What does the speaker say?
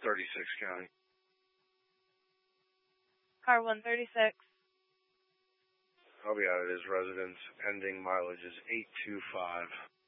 36 County. Car 136. I'll be out at his residence. Ending mileage is 825.